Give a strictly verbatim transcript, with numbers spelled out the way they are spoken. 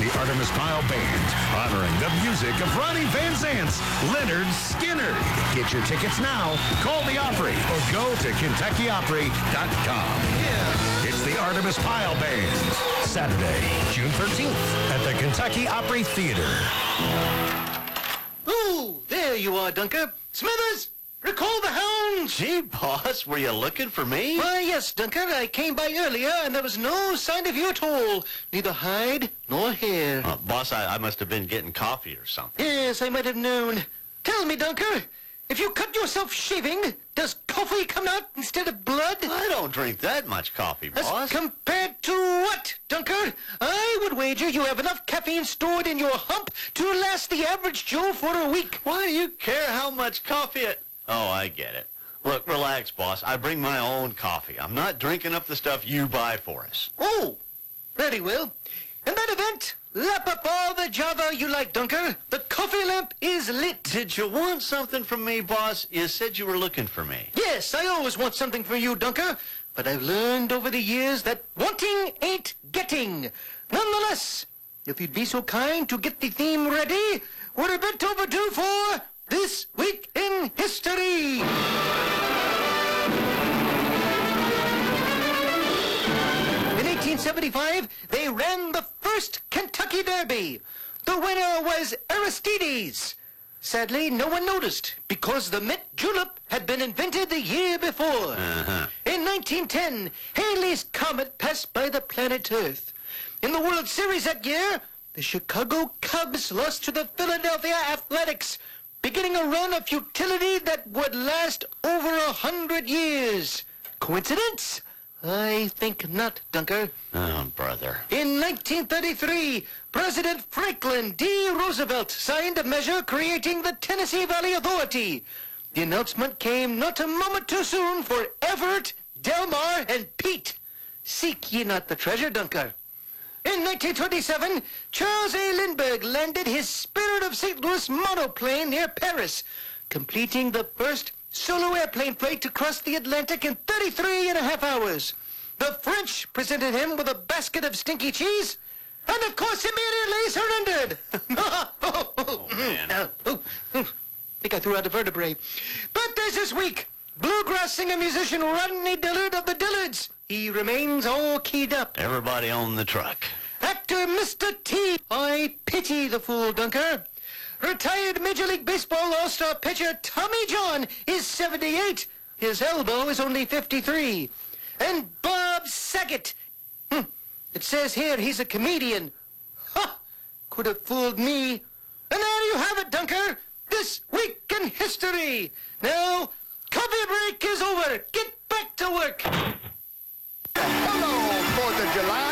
the Artemis Pyle Band, honoring the music of Ronnie Van Zant's Leonard Skinner. Get your tickets now. Call the Opry or go to Kentucky Opry dot com. Yeah. It's the Artemis Pyle Band, Saturday, June thirteenth at the Kentucky Opry Theater. Oh, there you are, Dunker. Smithers, recall the hounds. Gee, boss, were you looking for me? Why, yes, Dunker. I came by earlier, and there was no sign of you at all. Neither hide nor hair. Uh, boss, I, I must have been getting coffee or something. Yes, I might have known. Tell me, Dunker, if you cut yourself shaving, does coffee come out instead of blood? I don't drink that much coffee, boss. As compared to what, Dunker? I would wager you have enough caffeine stored in your hump to last the average Joe for a week. Why do you care how much coffee it... Oh, I get it. Look, relax, boss. I bring my own coffee. I'm not drinking up the stuff you buy for us. Oh, very well. In that event, lap up all the Java you like, Dunker. The coffee lamp is lit. Did you want something from me, boss? You said you were looking for me. Yes, I always want something from you, Dunker. But I've learned over the years that wanting ain't getting. Nonetheless, if you'd be so kind to get the theme ready, we're a bit overdue for This Week in History. In eighteen seventy-five, they ran the first Kentucky Derby. The winner was Aristides. Sadly, no one noticed because the Met Julep had been invented the year before. Uh-huh. In nineteen ten, Halley's Comet passed by the planet Earth. In the World Series that year, the Chicago Cubs lost to the Philadelphia Athletics, beginning a run of futility that would last over a hundred years. Coincidence? I think not, Dunker. Oh, brother. In nineteen thirty-three, President Franklin D. Roosevelt signed a measure creating the Tennessee Valley Authority. The announcement came not a moment too soon for Everett, Delmar, and Pete. Seek ye not the treasure, Dunker. In nineteen twenty-seven, Charles A. Lindbergh landed his Spirit of Saint Louis monoplane near Paris, completing the first solo airplane flight to cross the Atlantic in thirty-three and a half hours. The French presented him with a basket of stinky cheese, and of course immediately surrendered. Oh, man. Uh, oh, oh, I think I threw out a vertebrae. But there's this week, bluegrass singer-musician Rodney Dillard of the Dillards. He remains all keyed up. Everybody on the truck. Actor Mister T. I pity the fool, Dunker. Retired Major League Baseball All-Star pitcher Tommy John is seventy-eight. His elbow is only fifty-three. And Bob Saget. Hm. It says here he's a comedian. Ha! Could have fooled me. And there you have it, Dunker. This Week in History. Now, coffee break is over. Get back to work. Hello, fourth of July.